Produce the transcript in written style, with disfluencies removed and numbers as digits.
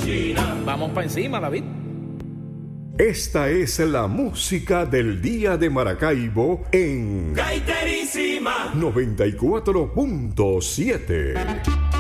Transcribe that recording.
Vamos para encima, David. Esta es la música del día de Maracaibo en Gaiterísima 94.7.